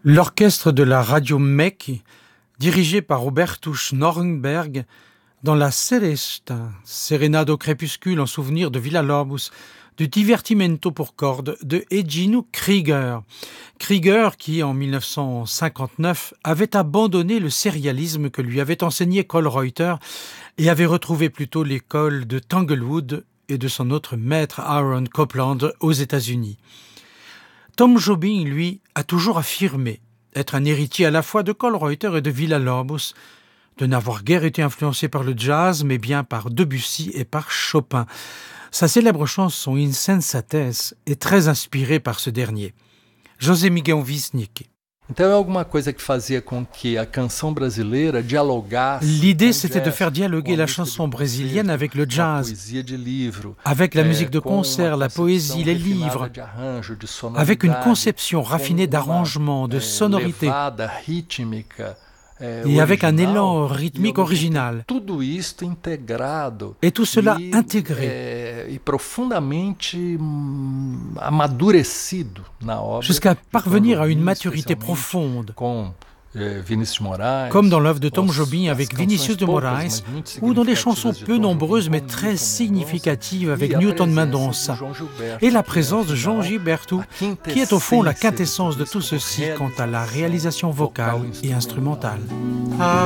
L'orchestre de la Radio Mech, dirigé par Hubertus Nornberg, dans la Seresta, sérénade au crépuscule en souvenir de Villa-Lobos, du divertimento pour cordes de Egino Krieger. Krieger qui, en 1959, avait abandonné le sérialisme que lui avait enseigné Kölreuter et avait retrouvé plutôt l'école de Tanglewood et de son autre maître Aaron Copland aux États-Unis. Tom Jobim, lui, a toujours affirmé être un héritier à la fois de Kölreuter et de Villa-Lobos, de n'avoir guère été influencé par le jazz, mais bien par Debussy et par Chopin. Sa célèbre chanson Insensatez est très inspirée par ce dernier. José Miguel Wisnik. Então é alguma coisa que fazia com que a canção brasileira dialogasse. L'idée, c'était de faire dialoguer la chanson brésilienne avec le jazz, avec la musique de concert, la poésie, les livres, avec une conception raffinée d'arrangement, de sonorité, et avec un élan rythmique original. Et tout cela intégré jusqu'à parvenir à une maturité profonde, comme dans l'œuvre de Tom Jobim avec Vinícius de Moraes, ou dans des chansons peu nombreuses mais très significatives avec Newton Mendonça, et la présence de João Gilberto, qui est au fond la quintessence de tout ceci quant à la réalisation vocale et instrumentale.